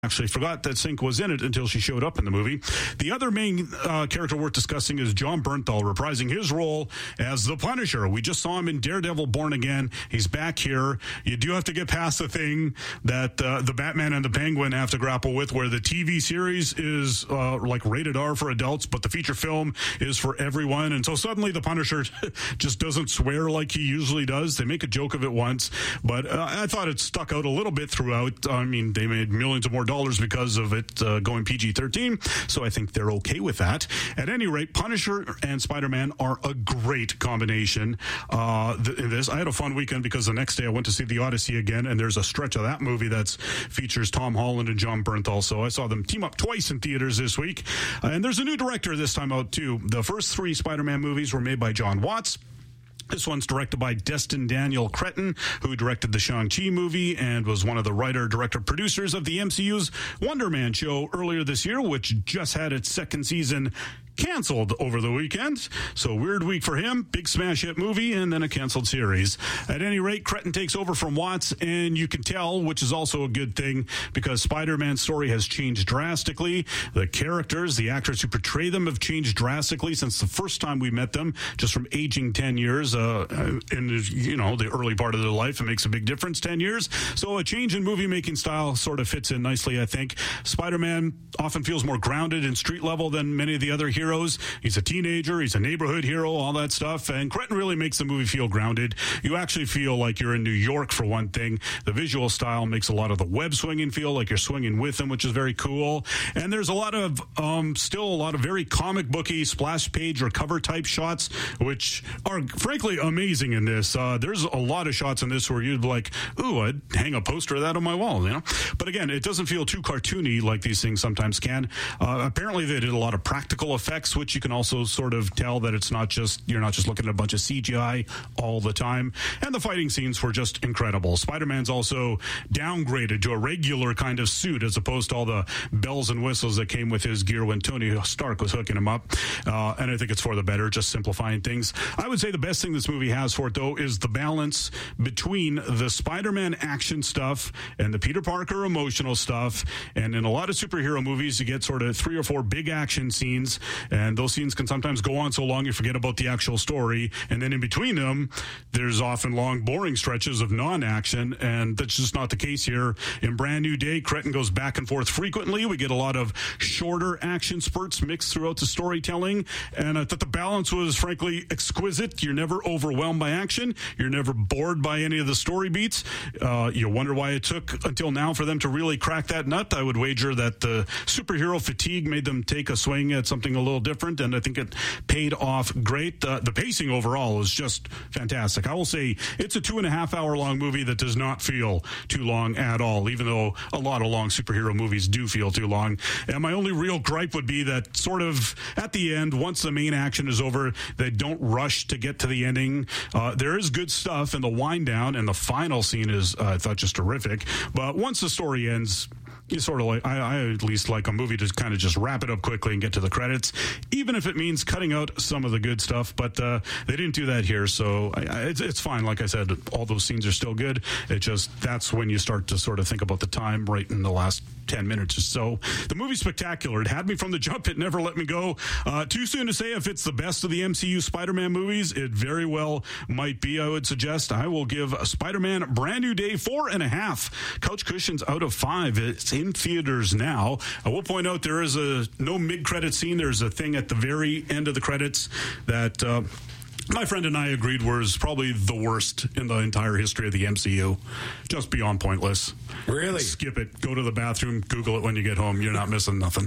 Actually forgot that Sink was in it until she showed up in the movie. The other main character worth discussing is Jon Bernthal, reprising his role as the Punisher. We just saw him in Daredevil Born Again. He's back here. You do have to get past the thing that the Batman and the Penguin have to grapple with, where the TV series is like rated R for adults, but the feature film is for everyone. And so suddenly the Punisher just doesn't swear like he usually does. They make a joke of it once, but I thought it stuck out a little bit throughout. I mean, they made millions of more dollars because of it going PG-13, so I think they're okay with that. At any rate, Punisher and Spider-Man are a great combination in this. I had a fun weekend because the next day I went to see The Odyssey again, and there's a stretch of that movie that features Tom Holland and Jon Bernthal, so I saw them team up twice in theaters this week. And there's a new director this time out, too. The first three Spider-Man movies were made by John Watts. This one's directed by Destin Daniel Cretton, who directed the Shang-Chi movie and was one of the writer, director, producers of the MCU's Wonder Man show earlier this year, which just had its second season canceled over the weekend. So weird week for him. Big smash hit movie and then a canceled series. At any rate, Cretton takes over from Watts, and you can tell, which is also a good thing, because Spider-Man's story has changed drastically. The characters, the actors who portray them have changed drastically since the first time we met them, just from aging 10 years in the early part of their life. It makes a big difference, 10 years. So a change in movie making style sort of fits in nicely, I think. Spider-Man often feels more grounded and street level than many of the other heroes. He's a teenager, he's a neighborhood hero, all that stuff, and Cretton really makes the movie feel grounded. You actually feel like you're in New York, for one thing. The visual style makes a lot of the web swinging feel like you're swinging with him, which is very cool. And there's a lot of still a lot of very comic booky splash page or cover type shots, which are frankly amazing in this. There's a lot of shots in this where you'd be like, ooh, I'd hang a poster of that on my wall, you know. But again, it doesn't feel too cartoony like these things sometimes can. Apparently they did a lot of practical effects, which you can also sort of tell that you're not just looking at a bunch of CGI all the time. And the fighting scenes were just incredible. Spider-Man's also downgraded to a regular kind of suit as opposed to all the bells and whistles that came with his gear when Tony Stark was hooking him up. And I think it's for the better, just simplifying things. I would say the best thing this movie has for it, though, is the balance between the Spider-Man action stuff and the Peter Parker emotional stuff. And in a lot of superhero movies, you get sort of 3 or 4 big action scenes, and those scenes can sometimes go on so long you forget about the actual story. And then in between them, there's often long, boring stretches of non-action, and that's just not the case here. In Brand New Day, Cretton goes back and forth frequently. We get a lot of shorter action spurts mixed throughout the storytelling, and I thought the balance was frankly exquisite. You're never overwhelmed by action. You're never bored by any of the story beats. You wonder why it took until now for them to really crack that nut. I would wager that the superhero fatigue made them take a swing at something a little different, and I think it paid off great. The pacing overall is just fantastic. I will say it's a 2.5 hour long movie that does not feel too long at all, even though a lot of long superhero movies do feel too long. And my only real gripe would be that sort of at the end, once the main action is over, they don't rush to get to the ending. There is good stuff in the wind down, and the final scene is, I thought, just terrific. But once the story ends, you sort of like, I at least like a movie to kind of just wrap it up quickly and get to the credits, even if it means cutting out some of the good stuff. But they didn't do that here, so it's fine. Like I said, all those scenes are still good. It just, that's when you start to sort of think about the time right in the last 10 minutes or so. The movie's spectacular. It had me from the jump. It never let me go. Too soon to say if it's the best of the MCU Spider-Man movies. It very well might be, I would suggest. I will give Spider-Man Brand New Day 4.5 couch cushions out of 5. It's in theaters now. I will point out there is no mid-credit scene. There's a thing at the very end of the credits that my friend and I agreed was probably the worst in the entire history of the MCU. Just beyond pointless. Really? Skip it. Go to the bathroom. Google it when you get home. You're not missing nothing.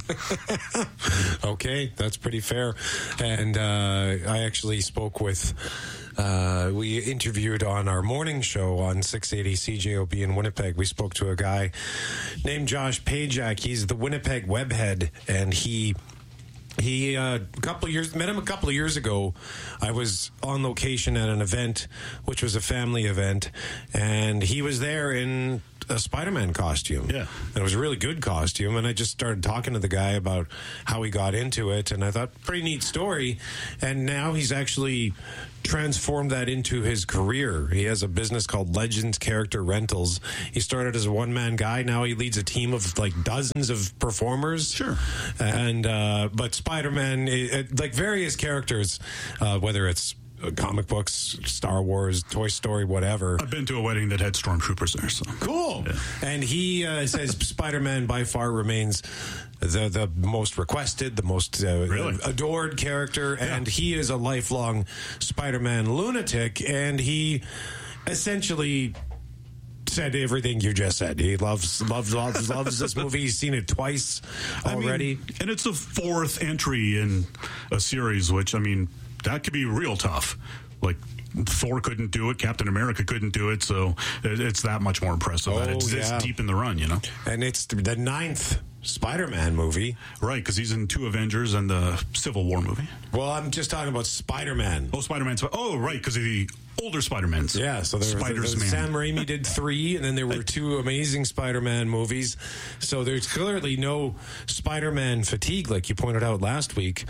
Okay, that's pretty fair. And I actually spoke with... we interviewed on our morning show on 680 CJOB in Winnipeg. We spoke to a guy named Josh Pajak. He's the Winnipeg webhead, and he He met him a couple of years ago. I was on location at an event, which was a family event, and he was there in a Spider-Man costume. Yeah. And it was a really good costume, and I just started talking to the guy about how he got into it, and I thought, pretty neat story. And now he's actually transformed that into his career. He has a business called Legends Character Rentals. He started as a one-man guy. Now he leads a team of like dozens of performers. Sure. And but Spider-Man, like various characters, whether it's comic books, Star Wars, Toy Story, whatever. I've been to a wedding that had stormtroopers there. So cool. Yeah. And he says Spider-Man by far remains the most requested, the most adored character, and he is a lifelong Spider-Man lunatic, and he essentially said everything you just said. He loves this movie. He's seen it twice already. And it's the fourth entry in a series, which, I mean, that could be real tough. Like, Thor couldn't do it. Captain America couldn't do it. So it's that much more impressive that it's this deep in the run, you know? And it's the ninth Spider-Man movie. Right, because he's in 2 Avengers and the Civil War movie. Well, I'm just talking about Spider-Man. Oh, Spider-Man. Oh, right, because of the older Spider-Mans. Yeah, so Sam Raimi did 3, and then there were 2 amazing Spider-Man movies. So there's clearly no Spider-Man fatigue, like you pointed out last week.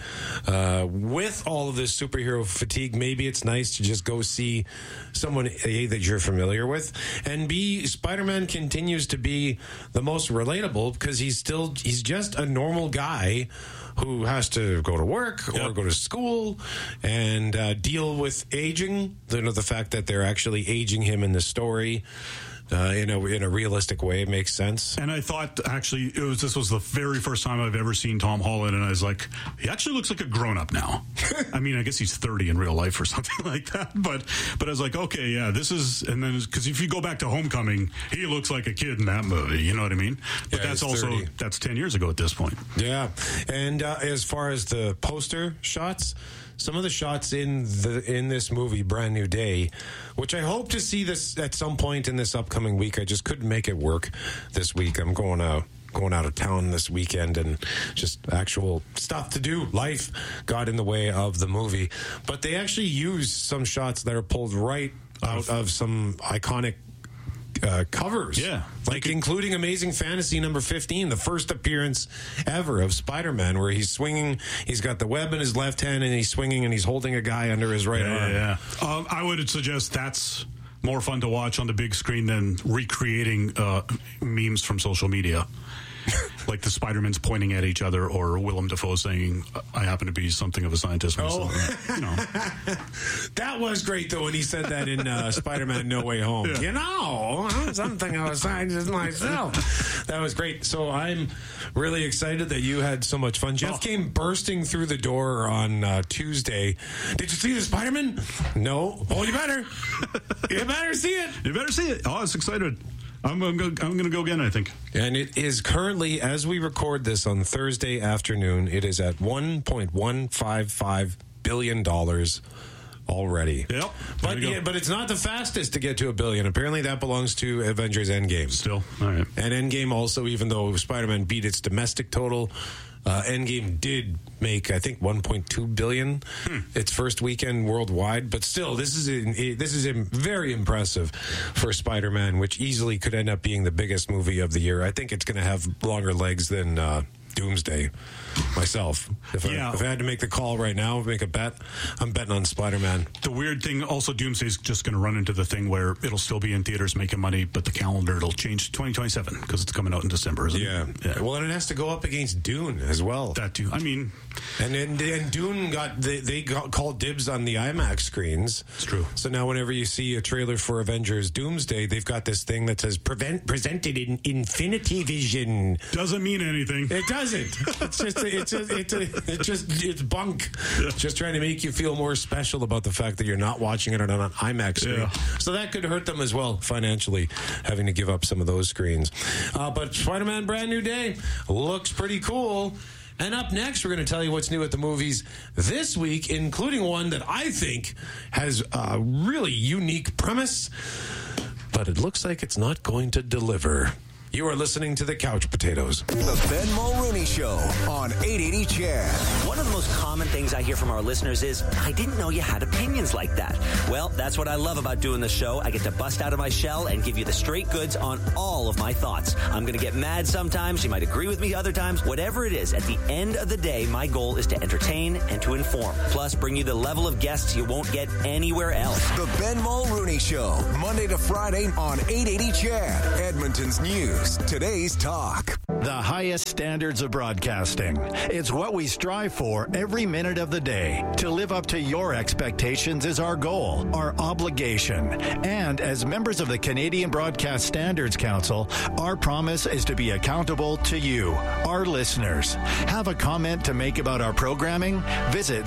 With all of this superhero fatigue, maybe it's nice to just go see someone, A, that you're familiar with, and B, Spider-Man continues to be the most relatable because he's just a normal guy who has to go to work or go to school and deal with aging. The fact that they're actually aging him in the story in a realistic way. It makes sense. And I thought, actually, this was the very first time I've ever seen Tom Holland, and I was like, he actually looks like a grown-up now. I mean, I guess he's 30 in real life or something like that, but I was like, okay, yeah, this is, and then, because if you go back to Homecoming, he looks like a kid in that movie, you know what I mean? But that's also, 30. That's 10 years ago at this point. Yeah, and as far as the poster shots, some of the shots in this movie, Brand New Day, which I hope to see this at some point in this upcoming week. I just couldn't make it work this week. I'm going out of town this weekend, and just actual stuff to do. Life got in the way of the movie. But they actually use some shots that are pulled right out of some iconic covers. Yeah. Like including Amazing Fantasy number 15, the first appearance ever of Spider-Man, where he's swinging, he's got the web in his left hand, and he's swinging, and he's holding a guy under his right arm. Yeah. I would suggest that's more fun to watch on the big screen than recreating memes from social media. Like the Spider-Mans pointing at each other, or Willem Dafoe saying, I happen to be something of a scientist myself. Oh. You know. That was great, though, when he said that in Spider-Man No Way Home. Yeah. You know, something of a scientist myself. That was great. So I'm really excited that you had so much fun. Jeff came bursting through the door on Tuesday. Did you see the Spider-Man? No. Oh, you better. You better see it. You better see it. Oh, I was excited. I'm going to go again, I think. And it is currently, as we record this on Thursday afternoon, it is at $1.155 billion already. Yep. But it's not the fastest to get to $1 billion. Apparently that belongs to Avengers Endgame. Still. All right. And Endgame also, even though Spider-Man beat its domestic total, Endgame did make, I think, $1.2 billion its first weekend worldwide. But still, this is very impressive for Spider-Man, which easily could end up being the biggest movie of the year. I think it's going to have longer legs than Doomsday. Myself, if I had to make the call right now, make a bet, I'm betting on Spider-Man. The weird thing, also, Doomsday's just going to run into the thing where it'll still be in theaters making money, but the calendar, it'll change to 2027 because it's coming out in December, isn't it? Yeah. Well, and it has to go up against Dune as well. That too. I mean, and Dune got called dibs on the IMAX screens. It's true. So now, whenever you see a trailer for Avengers Doomsday, they've got this thing that says presented in Infinity Vision. Doesn't mean anything. It doesn't. It's bunk. Yeah. Just trying to make you feel more special about the fact that you're not watching it on an IMAX screen. Yeah. So that could hurt them as well financially, having to give up some of those screens. But Spider-Man Brand New Day looks pretty cool. And up next, we're going to tell you what's new at the movies this week, including one that I think has a really unique premise, but it looks like it's not going to deliver. You are listening to The Couch Potatoes. The Ben Mulrooney Show on 880 CHED. One of the most common things I hear from our listeners is, I didn't know you had opinions like that. Well, that's what I love about doing the show. I get to bust out of my shell and give you the straight goods on all of my thoughts. I'm going to get mad sometimes. You might agree with me other times. Whatever it is, at the end of the day, my goal is to entertain and to inform. Plus, bring you the level of guests you won't get anywhere else. The Ben Mulrooney Show, Monday to Friday on 880 CHED. Edmonton's news, today's talk. The highest standards of broadcasting. It's what we strive for every minute of the day. To live up to your expectations is our goal, our obligation. And as members of the Canadian Broadcast Standards Council, our promise is to be accountable to you, our listeners. Have a comment to make about our programming? Visit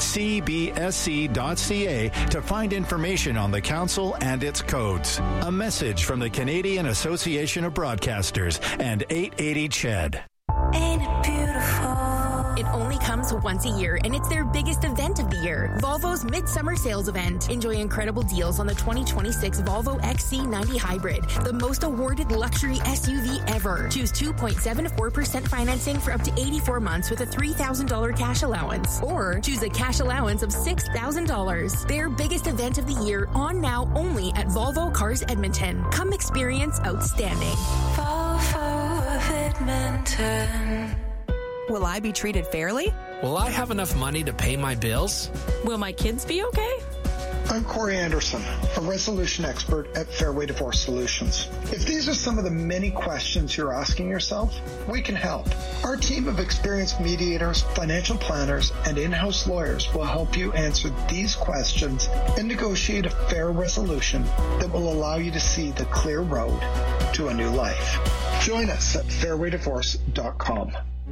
cbsc.ca to find information on the council and its codes. A message from the Canadian Association of Broadcasters and 880 CHED. Ain't it beautiful? It only comes once a year, and it's their biggest event of the year. Volvo's Midsummer Sales Event. Enjoy incredible deals on the 2026 Volvo XC90 Hybrid, the most awarded luxury SUV ever. Choose 2.74% financing for up to 84 months with a $3,000 cash allowance. Or choose a cash allowance of $6,000. Their biggest event of the year, on now only at Volvo Cars Edmonton. Come experience outstanding. Volvo of Edmonton. Will I be treated fairly? Will I have enough money to pay my bills? Will my kids be okay? I'm Corey Anderson, a resolution expert at Fairway Divorce Solutions. If these are some of the many questions you're asking yourself, we can help. Our team of experienced mediators, financial planners, and in-house lawyers will help you answer these questions and negotiate a fair resolution that will allow you to see the clear road to a new life. Join us at fairwaydivorce.com.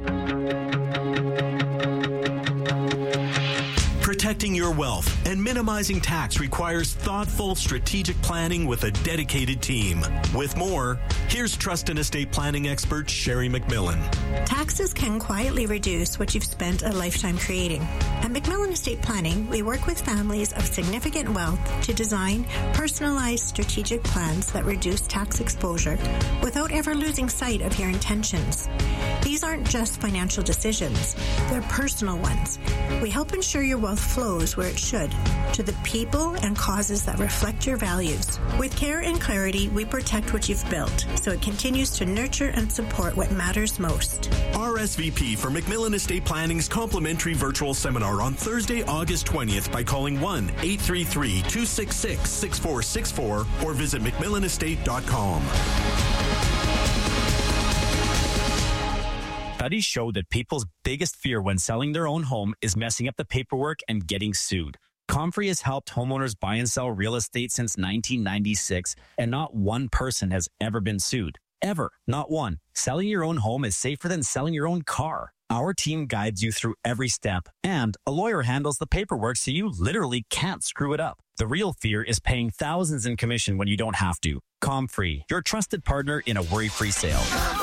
Protecting your wealth and minimizing tax requires thoughtful, strategic planning with a dedicated team. With more, here's trust and estate planning expert Sherry McMillan. Taxes can quietly reduce what you've spent a lifetime creating. At McMillan Estate Planning, we work with families of significant wealth to design personalized strategic plans that reduce tax exposure without ever losing sight of your intentions. These aren't just financial decisions, they're personal ones. We help ensure your wealth flows where it should, to the people and causes that reflect your values. With care and clarity, we protect what you've built, so it continues to nurture and support what matters most. RSVP for McMillan Estate Planning's complimentary virtual seminar on Thursday, August 20th by calling 1-833-266-6464 or visit McMillanestate.com. Studies show that people's biggest fear when selling their own home is messing up the paperwork and getting sued. Comfrey has helped homeowners buy and sell real estate since 1996, and not one person has ever been sued. Ever. Not one. Selling your own home is safer than selling your own car. Our team guides you through every step, and a lawyer handles the paperwork so you literally can't screw it up. The real fear is paying thousands in commission when you don't have to. Comfrey, your trusted partner in a worry-free sale.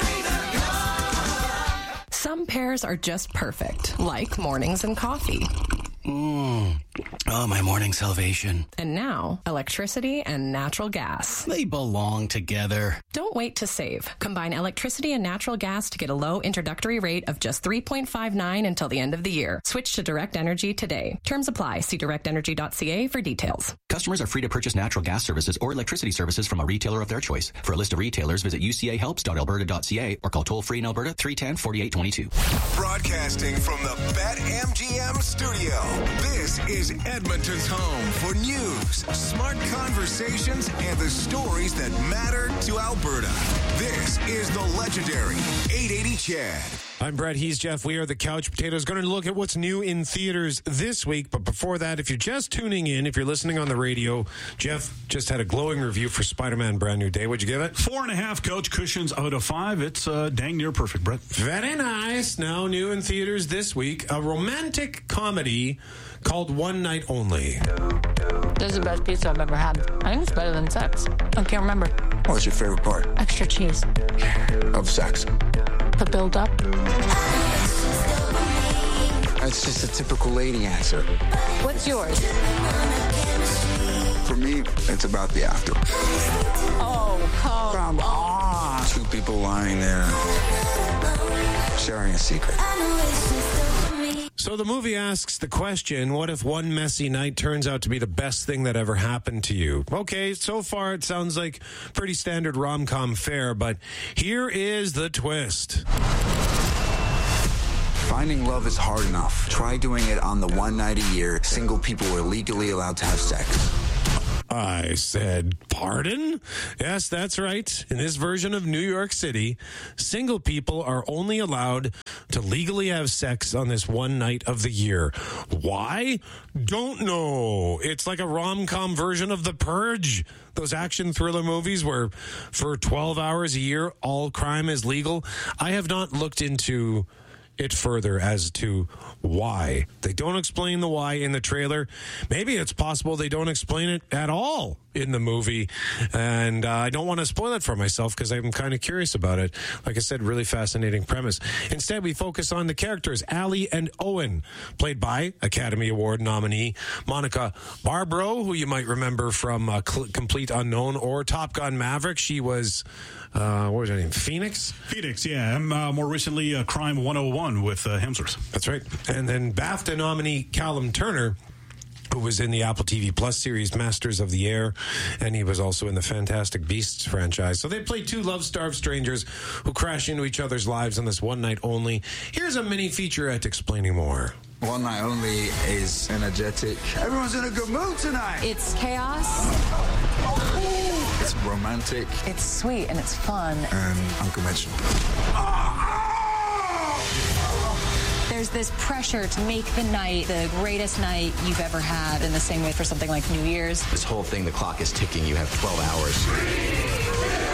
Some pairs are just perfect, like mornings and coffee. Oh, my morning salvation. And now, electricity and natural gas. They belong together. Don't wait to save. Combine electricity and natural gas to get a low introductory rate of just $3.59 until the end of the year. Switch to Direct Energy today. Terms apply. See directenergy.ca for details. Customers are free to purchase natural gas services or electricity services from a retailer of their choice. For a list of retailers, visit ucahelps.alberta.ca or call toll-free in Alberta 310-4822. Broadcasting from the BetMGM studio. This is Edmonton's home for news, smart conversations, and the stories that matter to Alberta. This is the legendary 880 CHED. I'm Brett. He's Jeff. We are the Couch Potatoes. Going to look at what's new in theaters this week. But before that, if you're just tuning in, if you're listening on the radio, Jeff just had a glowing review for Spider-Man Brand New Day. What'd you give it? 4.5 couch cushions out of 5. It's dang near perfect, Brett. Very nice. Now new in theaters this week, a romantic comedy called One Night Only. This is the best pizza I've ever had. I think it's better than sex. I can't remember. What's your favorite part? Extra cheese. Of sex? The build-up. That's just a typical lady answer. What's yours? For me, it's about the after. Oh, come on. Two people lying there, sharing a secret. So the movie asks the question, what if one messy night turns out to be the best thing that ever happened to you? Okay, so far it sounds like pretty standard rom-com fare, but here is the twist. Finding love is hard enough. Try doing it on the one night a year single people are legally allowed to have sex. I said, pardon? Yes, that's right. In this version of New York City, single people are only allowed to legally have sex on this one night of the year. Why? Don't know. It's like a rom-com version of The Purge. Those action thriller movies where for 12 hours a year, all crime is legal. I have not looked into it further as to why. They don't explain the why in the trailer. Maybe it's possible they don't explain it at all in the movie, and I don't want to spoil it for myself because I'm kind of curious about it. Like I said, really fascinating premise. Instead, we focus on the characters, Allie and Owen, played by Academy Award nominee Monica Barbaro, who you might remember from Complete Unknown or Top Gun Maverick. She was what was her name? Phoenix, yeah. More recently, Crime 101 with Hemsworth. That's right. And then BAFTA nominee Callum Turner, who was in the Apple TV Plus series Masters of the Air, and he was also in the Fantastic Beasts franchise. So they play two love-starved strangers who crash into each other's lives on this one night only. Here's a mini featurette explaining more. One night only is energetic. Everyone's in a good mood tonight. It's chaos. It's romantic. It's sweet and it's fun. And unconventional. There's this pressure to make the night the greatest night you've ever had, in the same way for something like New Year's. This whole thing, the clock is ticking. You have 12 hours.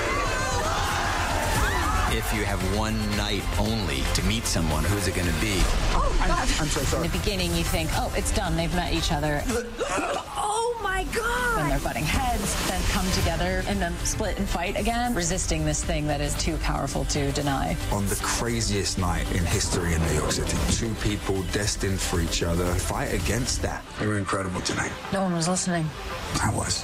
If you have one night only to meet someone, who's it going to be? Oh, gosh. I'm so sorry. In the beginning, you think, oh, it's done. They've met each other. Oh, my God. Then they're butting heads, then come together, and then split and fight again, resisting this thing that is too powerful to deny. On the craziest night in history in New York City, two people destined for each other fight against that. They were incredible tonight. No one was listening. I was.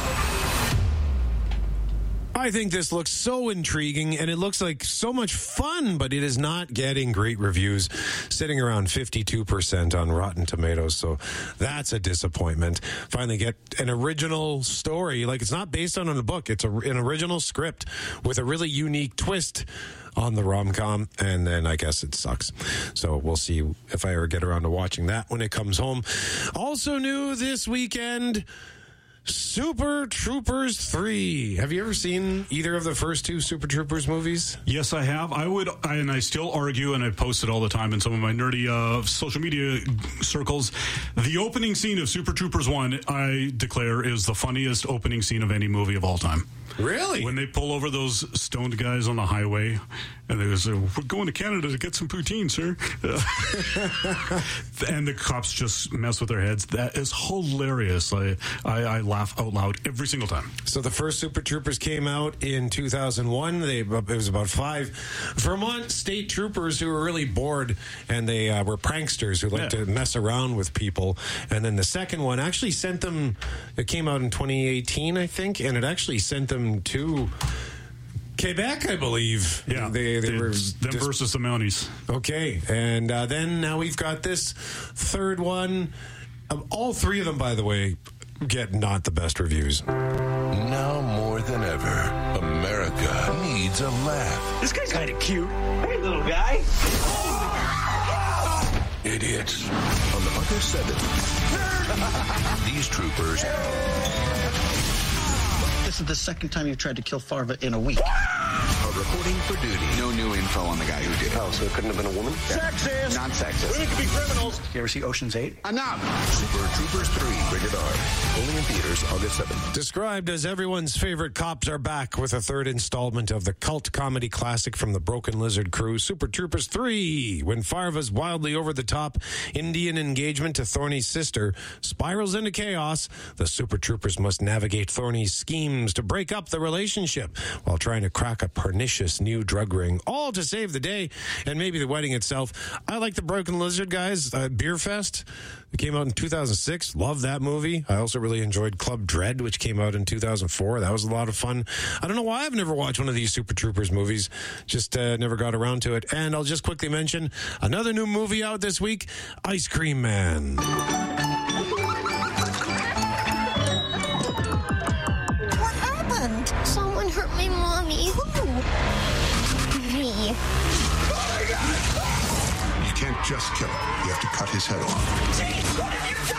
I think this looks so intriguing, and it looks like so much fun, but it is not getting great reviews, sitting around 52% on Rotten Tomatoes, so that's a disappointment. Finally get an original story, like it's not based on a book, it's an original script with a really unique twist on the rom-com, and then I guess it sucks. So we'll see if I ever get around to watching that when it comes home. Also new this weekend, Super Troopers 3. Have you ever seen either of the first two Super Troopers movies? Yes, I have. I still argue, and I post it all the time in some of my nerdy social media circles. The opening scene of Super Troopers 1, I declare, is the funniest opening scene of any movie of all time. Really? When they pull over those stoned guys on the highway, and they say, "We're going to Canada to get some poutine, sir." And the cops just mess with their heads. That is hilarious. I laugh out loud every single time. So the first Super Troopers came out in 2001. It was about 5 Vermont state troopers who were really bored, and they were pranksters who liked to mess around with people. And then the second one actually sent them, it came out in 2018, I think, and it actually sent them to Quebec, I believe. Yeah, they were them versus the Mounties. Okay, and then now we've got this third one. All three of them, by the way, get not the best reviews. Now more than ever, America needs a laugh. This guy's kind of cute. Hey, little guy. Idiots. On the August 7th, these troopers... This is the second time you've tried to kill Farva in a week. are reporting for duty. No new info on the guy who did it. Oh, so it couldn't have been a woman? Sexist! Not sexist. Women can be criminals. You ever see Ocean's 8? Enough! Super Troopers 3, rated R. Only in theaters August 7th. Described as everyone's favorite cops are back with a third installment of the cult comedy classic from the Broken Lizard crew, Super Troopers 3. When Farva's wildly over-the-top Indian engagement to Thorny's sister spirals into chaos, the Super Troopers must navigate Thorny's schemes to break up the relationship while trying to crack a pernicious new drug ring, all to save the day and maybe the wedding itself. I like the Broken Lizard guys, Beer Fest. It came out in 2006. Love that movie. I also really enjoyed Club Dread, which came out in 2004. That was a lot of fun. I don't know why I've never watched one of these Super Troopers movies. Just never got around to it. And I'll just quickly mention another new movie out this week, Ice Cream Man. What happened? Someone hurt my mommy. Who? Me. You can't just kill him. You have to cut his head off.